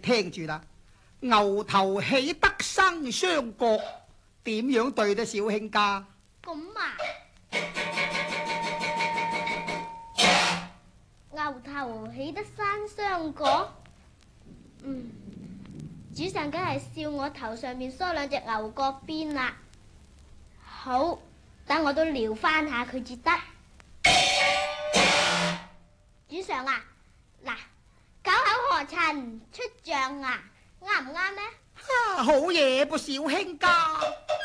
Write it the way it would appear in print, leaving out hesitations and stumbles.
聽住啦。牛頭豈得生雙角，點樣對得小卿家？ 咁啊，牛頭豈得生雙角？主上梗係笑我頭上面梳兩隻牛角辮啦。好，等我都撩翻下佢至得。主上啊，嗱，九口河塵出象牙，啱唔啱呢？ 好嘢噃，小卿家。